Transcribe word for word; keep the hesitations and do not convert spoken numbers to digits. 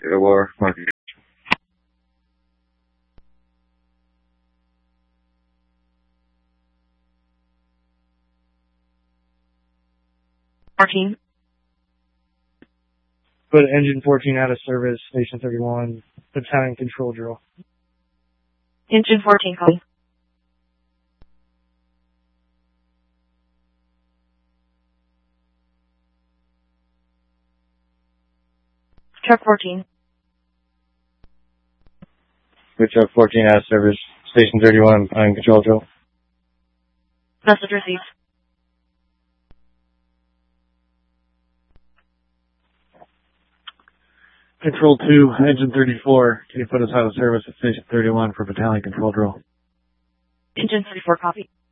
War, Mark. fourteen. Put engine fourteen out of service, station thirty-one, battalion control drill. Engine fourteen, copy. Truck fourteen. Put truck fourteen out of service, station thirty-one, battalion control drill. Message received. Control two, engine thirty-four, can you put us out of service at station thirty-one for battalion control drill? Engine thirty-four, copy.